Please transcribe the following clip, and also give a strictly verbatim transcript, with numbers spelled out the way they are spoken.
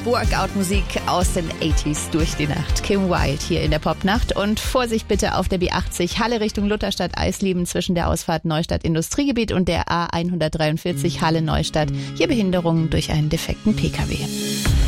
Workout-Musik aus den achtziger durch die Nacht. Kim Wilde hier in der Popnacht. Und Vorsicht bitte auf der B achtzig, Halle Richtung Lutherstadt, Eisleben zwischen der Ausfahrt Neustadt Industriegebiet und der A hundertdreiundvierzig Halle Neustadt. Hier Behinderungen durch einen defekten Pkw.